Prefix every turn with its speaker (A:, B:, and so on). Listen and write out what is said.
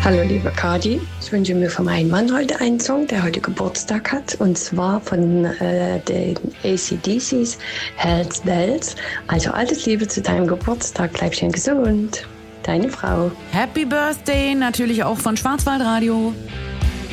A: Hallo liebe Kadi, ich wünsche mir für meinen Mann heute einen Song, der heute Geburtstag hat, und zwar von den AC/DCs, Hells Bells. Also alles Liebe zu deinem Geburtstag, bleib schön gesund. Deine Frau.
B: Happy Birthday, natürlich auch von Schwarzwaldradio.